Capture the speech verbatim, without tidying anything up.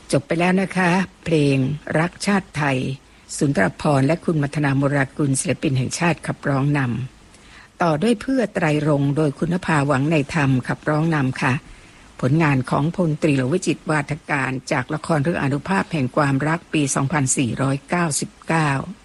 จบไปแล้วนะคะเพลงรักชาติไทยสุนทรภรณ์และคุณมัทนาโมรากุลศิลปินแห่งชาติขับร้องนำต่อด้วยเพื่อไตรรงค์โดยคุณภาหวังในธรรมขับร้องนำค่ะผลงานของพลตรีหลวงวิจิตรวาทการจากละครเรื่องอานุภาพแห่งความรักปี สองพันสี่ร้อยเก้าสิบเก้า